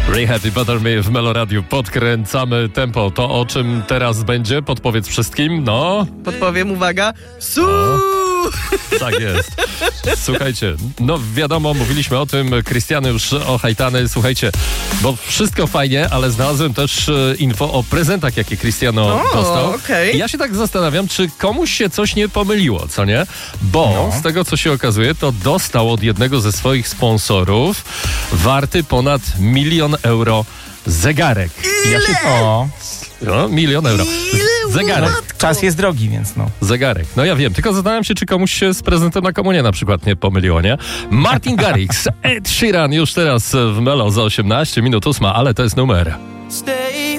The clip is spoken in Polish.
Happy Butter Me w Meloradiu. Podkręcamy tempo. To o czym teraz będzie? Podpowiedz wszystkim. No. Podpowiem, uwaga. Tak jest. Słuchajcie, no wiadomo, mówiliśmy o tym, Krystiany już ochajtany. Słuchajcie, bo wszystko fajnie, ale znalazłem też info o prezentach, jakie Krystiano dostał. Okay. I ja się tak zastanawiam, czy komuś się coś nie pomyliło, co nie? Bo z tego, co się okazuje, to dostał od jednego ze swoich sponsorów warty ponad 1 000 000 euro zegarek. Ile? Ja się... No, 1 000 000 euro. Zegarek. Czas jest drogi, więc no. Zegarek. No ja wiem, tylko zastanawiam się, czy komuś się z prezentem na komunię na przykład nie pomyliło, nie? Martin Garrix, Ed Sheeran już teraz w Melo za 18 minut 8, ale to jest numer. Stay